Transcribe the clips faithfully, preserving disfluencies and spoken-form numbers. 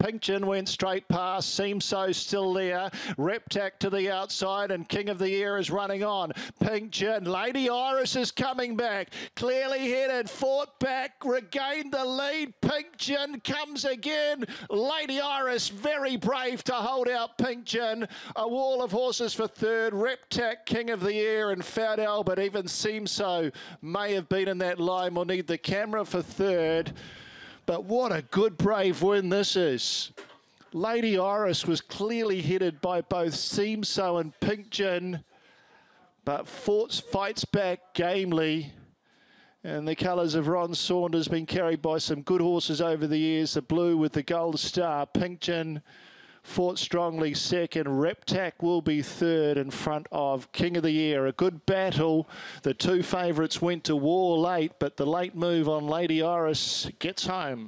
Pinkton went straight past. Seems so still there. Reptac to the outside, and King of the Year is running on. Pinkton, Lady Iris is coming back. Clearly headed, fought back, regained the lead. Pinkton comes again. Lady Iris very brave to hold out Pinkton. A wall of horses for third. Reptac, King of the Year, and Fat Albert even seems so may have been in that line. We'll need the camera for third. But what a good, brave win this is. Lady Iris was clearly headed by both Seems So and Pinkton, but fought, fights back gamely. And the colours of Ron Saunders been carried by some good horses over the years. The blue with the gold star. Pinkton fought strongly second. Reptac will be third in front of King of the Year. A good battle. The two favourites went to war late, but the late move on Lady Iris gets home.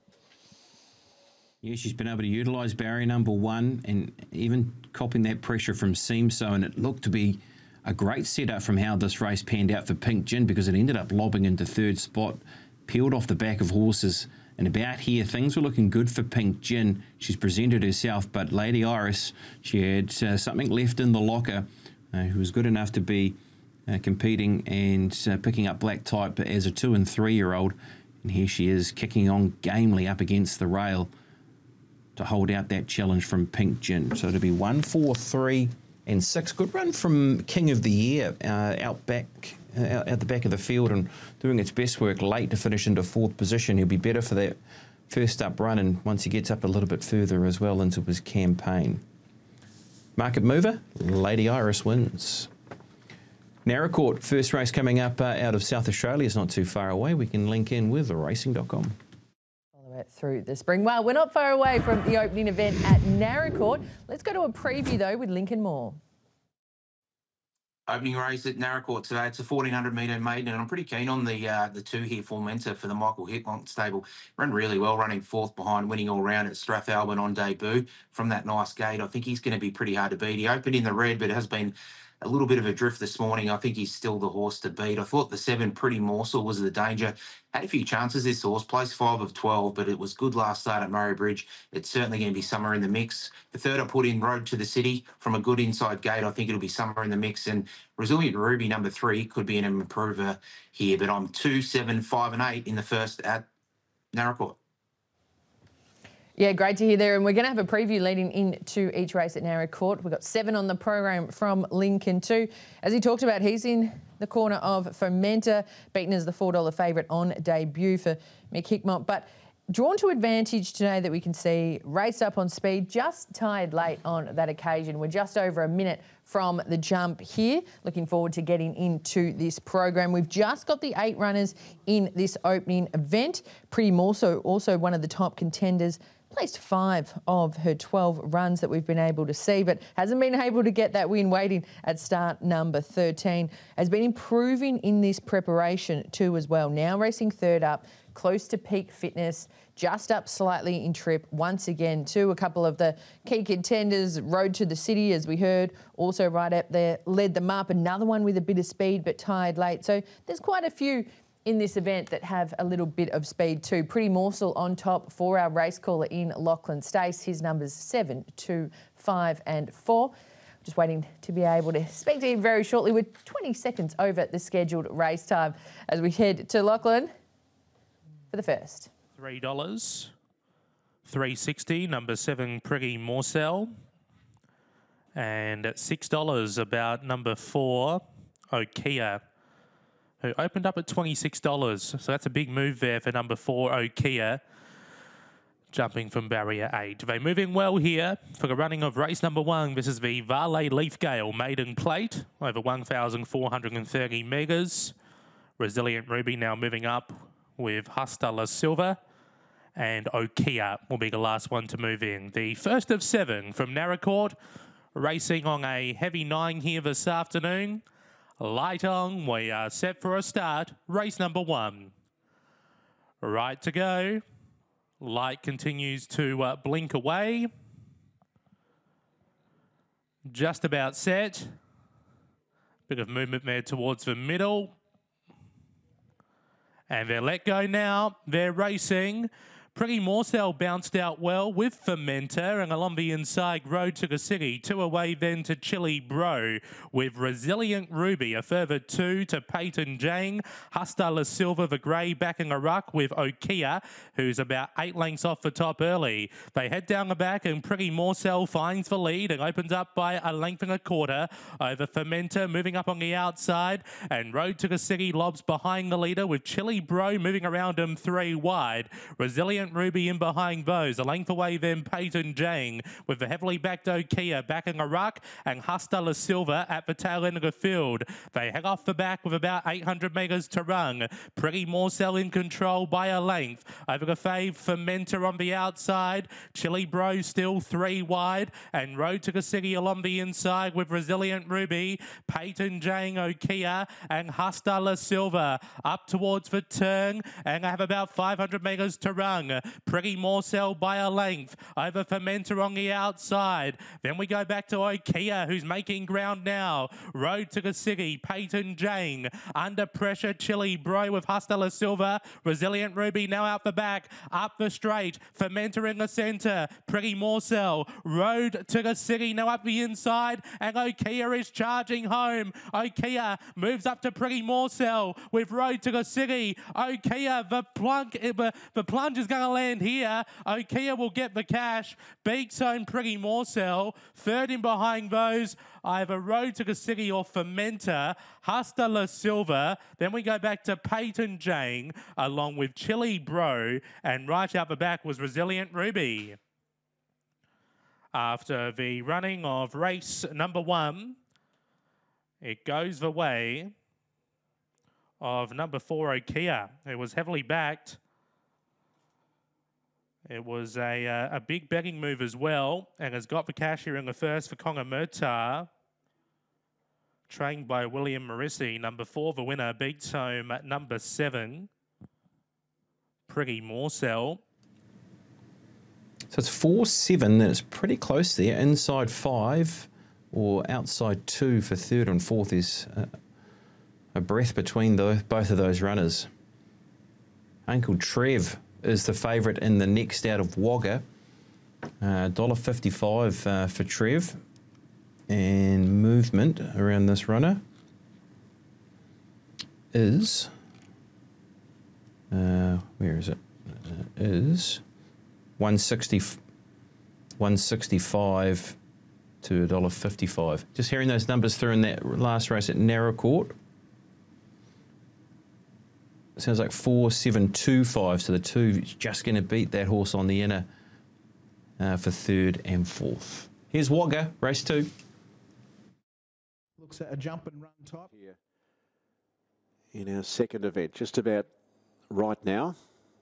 Yeah, she's been able to utilise barrier number one and even copping that pressure from Seems So, and it looked to be a great setup from how this race panned out for Pink Gin, because it ended up lobbing into third spot, peeled off the back of horses. And about here, things were looking good for Pink Gin. She's presented herself, but Lady Iris, she had uh, something left in the locker, uh, who was good enough to be uh, competing and uh, picking up black type as a two and three-year-old. And here she is, kicking on gamely up against the rail to hold out that challenge from Pink Gin. So it'll be one, four, three, and six. Good run from King of the Year uh, out back. Out, out the back of the field and doing its best work late to finish into fourth position. He'll be better for that first up run, and once he gets up a little bit further as well into his campaign. Market mover, Lady Iris wins. Naracoorte, first race coming up uh, out of South Australia, is not too far away. We can link in with racing dot com. Follow it through the spring. Well, we're not far away from the opening event at Naracoorte. Let's go to a preview though with Lincoln Moore. Opening race at Naracoorte today. It's a fourteen hundred metre maiden, and I'm pretty keen on the uh, the two here, Formenta, for the Michael Hickmont stable. Ran really well, running fourth behind, winning all round at Strathalbyn on debut from that nice gate. I think he's going to be pretty hard to beat. He opened in the red, but it has been a little bit of a drift this morning. I think he's still the horse to beat. I thought the seven, Pretty Morsel, was the danger. Had a few chances, this horse. Placed five of twelve, but it was good last start at Murray Bridge. It's certainly going to be somewhere in the mix. The third I put in, Road to the City, from a good inside gate. I think it'll be somewhere in the mix. And Resilient Ruby, number three, could be an improver here. But I'm two, seven, five, and eight in the first at Naracoorte. Yeah, great to hear there. And we're going to have a preview leading into each race at Naracoorte. We've got seven on the program from Lincoln too. As he talked about, he's in the corner of Formenta, beaten as the four dollar favourite on debut for Mick Hickmont. But drawn to advantage today that we can see, raced up on speed, just tired late on that occasion. We're just over a minute from the jump here. Looking forward to getting into this program. We've just got the eight runners in this opening event. Pretty Morsel, also one of the top contenders, placed five of her twelve runs that we've been able to see, but hasn't been able to get that win, waiting at start number thirteen. Has been improving in this preparation too as well. Now racing third up, close to peak fitness, just up slightly in trip once again too. A couple of the key contenders, Road to the City, as we heard, also right up there, led them up. Another one with a bit of speed but tired late. So there's quite a few in this event that have a little bit of speed too. Pretty Morsel on top for our race caller in Lachlan Stace. His numbers seven, two, five and four. Just waiting to be able to speak to him very shortly with twenty seconds over the scheduled race time as we head to Lachlan for the first. three dollars, three sixty, number seven, Pretty Morsel. And at six dollars, about number four, Okia, who opened up at twenty-six dollars. So that's a big move there for number four, Okia, jumping from barrier eight. They're moving well here for the running of race number one. This is the Varley Leafgale maiden plate, over one thousand four hundred thirty metres. Resilient Ruby now moving up with Hustler Silver, and Okia will be the last one to move in. The first of seven from Naracoorte, racing on a heavy nine here this afternoon. Light on, we are set for a start. Race number one. Right to go. Light continues to uh, blink away. Just about set. Bit of movement there towards the middle. And they're let go now. They're racing. Pretty Morsel bounced out well with Fermenter, and along the inside, Road to the City. Two away then to Chili Bro, with Resilient Ruby, a further two to Peyton Jang. Hasta La Silva, the grey, backing a ruck with Okia, who's about eight lengths off the top early. They head down the back, and Pretty Morsel finds the lead and opens up by a length and a quarter over Fermenter, moving up on the outside, and Road to the City lobs behind the leader with Chili Bro moving around him three wide. Resilient Ruby in behind those. A length away then Peyton Jang with the heavily backed Okia backing a ruck, and Hasta La Silva at the tail end of the field. They head off the back with about eight hundred metres to run. Pretty Morsel in control by a length. Over the fave, Fermenter on the outside. Chili Bro still three wide, and Road to the City along the inside with Resilient Ruby, Peyton Jang, Okia, and Hasta La Silva up towards the turn, and I have about five hundred metres to run. Pretty Morsel by a length over Fermenter on the outside. Then we go back to Okia, who's making ground now. Road to the City, Peyton Jang under pressure. Chili Bro with Hasta La Silva. Resilient Ruby now out the back, up the straight. Fermenter in the centre. Pretty Morsel. Road to the City now up the inside, and Okia is charging home. Okia moves up to Pretty Morsel with Road to the City. Okia, the plunk, the, the plunge is going to land here. Okia will get the cash. Beaks home Pretty Morsel. Third in behind those, either Road to the City or Fermenter. Hasta La Silva. Then we go back to Peyton Jang along with Chili Bro, and right out the back was Resilient Ruby. After the running of race number one, it goes the way of number four, Okia. It was heavily backed. It was a, uh, a big betting move as well, and has got the cash here in the first for Konga Murtar. Trained by William Marissi. Number four, the winner, beats home at number seven, Pretty Morsel. So it's four seven, and it's pretty close there. Inside five or outside two for third and fourth is uh, a breath between the, both of those runners. Uncle Trev is the favourite in the next out of Wagga. Uh, one dollar fifty-five uh, for Trev. And movement around this runner is, uh, where is it? Uh, is one sixty, one sixty-five to one dollar fifty-five. Just hearing those numbers through in that last race at Narrow Court. Sounds like four seven two five, so the two is just going to beat that horse on the inner uh, for third and fourth. Here's Wagga, race two. Looks at a jump and run type here in our second event, just about right now.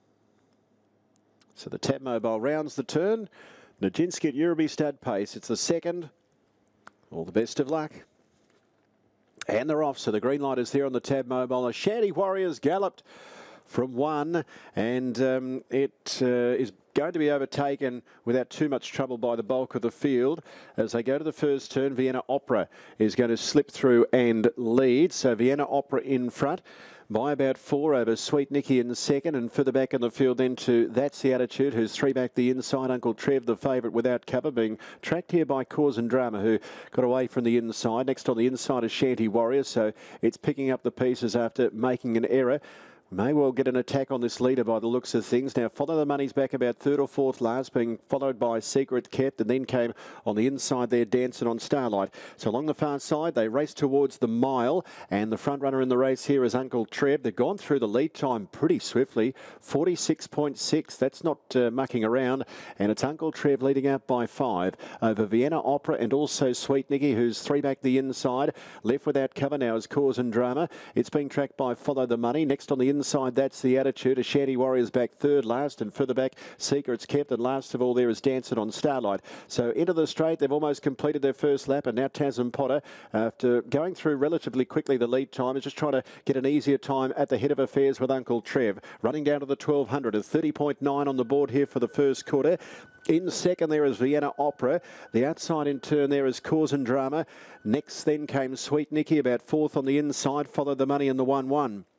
So the Tab Mobile rounds the turn. Nijinsky at Euroby stud pace. It's the second. All the best of luck. And they're off. So the green light is there on the Tab Mobile. Ashanti Warriors galloped from one, and um, it uh, is going to be overtaken without too much trouble by the bulk of the field. As they go to the first turn, Vienna Opera is going to slip through and lead. So Vienna Opera in front by about four over Sweet Nicky in the second, and further back in the field then to That's the Attitude, who's three back the inside. Uncle Trev, the favourite without cover, being tracked here by Cause and Drama, who got away from the inside. Next on the inside is Shanty Warrior, so it's picking up the pieces after making an error. May well get an attack on this leader by the looks of things. Now, Follow the Money's back about third or fourth last, being followed by Secret Kept, and then came on the inside there, Dancing on Starlight. So along the far side, they race towards the mile, and the front runner in the race here is Uncle Trev. They've gone through the lead time pretty swiftly, forty-six point six. That's not uh, mucking around, and it's Uncle Trev leading out by five over Vienna Opera and also Sweet Nicky, who's three back the inside. Left without cover now is Cause and Drama. It's being tracked by Follow the Money. Next on the inside, That's the Attitude. Ashanti Warriors back third last, and further back Secret's Kept, and last of all there is Dancing on Starlight. So into the straight, they've almost completed their first lap, and now Tasman Potter, after going through relatively quickly the lead time, is just trying to get an easier time at the head of affairs with Uncle Trev. Running down to the twelve hundred, a thirty point nine on the board here for the first quarter. In second there is Vienna Opera. The outside in turn there is Cause and Drama. Next then came Sweet Nicky, about fourth on the inside. Follow the Money in the one one.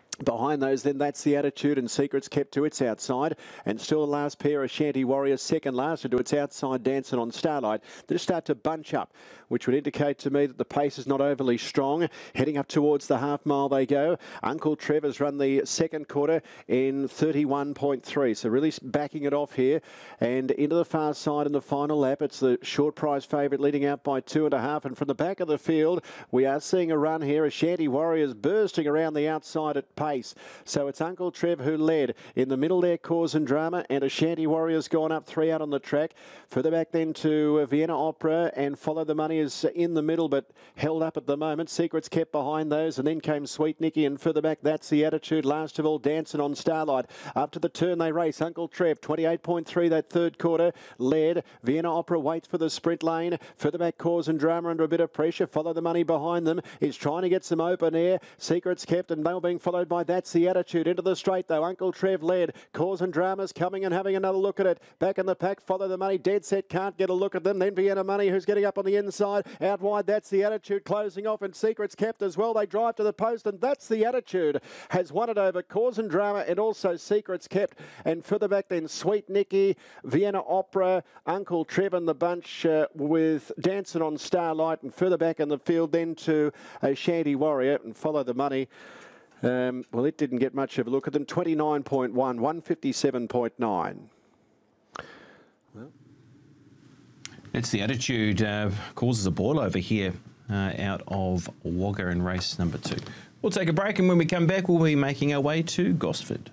Behind those, then that's the Attitude, and Secrets Kept to its outside. And still the last pair of Shanty Warriors, second last, and to its outside, Dancing on Starlight. They just start to bunch up, which would indicate to me that the pace is not overly strong. Heading up towards the half mile they go. Uncle Trevor's run the second quarter in thirty-one point three, so really backing it off here. And into the far side in the final lap, it's the short prize favourite leading out by two and a half. And from the back of the field, we are seeing a run here. A Shanty Warriors bursting around the outside at pace. So it's Uncle Trev who led. In the middle there, Cause and Drama, and a Shanty Warriors gone up three out on the track. Further back then to Vienna Opera, and Follow the Money is in the middle but held up at the moment. Secrets Kept behind those, and then came Sweet Nicky, and further back that's the Attitude. Last of all, Dancing on Starlight. Up to the turn they race. Uncle Trev, twenty-eight point three that third quarter, led. Vienna Opera waits for the sprint lane. Further back, Cause and Drama under a bit of pressure. Follow the Money behind them is trying to get some open air. Secrets Kept, and they're being followed by That's the Attitude. Into the straight though, Uncle Trev led. Cause and Drama's coming and having another look at it. Back in the pack, Follow the Money. Dead Set can't get a look at them. Then Vienna Money, who's getting up on the inside. Out wide, That's the Attitude closing off, and Secrets Kept as well. They drive to the post, and That's the Attitude has won it over Cause and Drama and also Secrets Kept. And further back then, Sweet Nicky, Vienna Opera, Uncle Trev and the bunch uh, with Dancing on Starlight. And further back in the field then to a Shanty Warrior and Follow the Money. Um, well, it didn't get much of a look at them. twenty-nine point one, one fifty-seven point nine. Well. That's the Attitude. Uh, causes a ball over here uh, out of Wagga in race number two. We'll take a break, and when we come back, we'll be making our way to Gosford.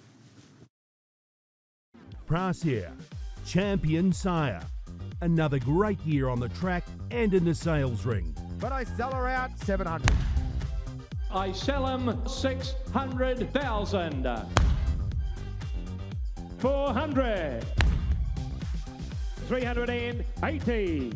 Prasia, champion sire. Another great year on the track and in the sales ring. But I sell her out seven hundred. I sell him six hundred thousand. four hundred. three hundred eighty.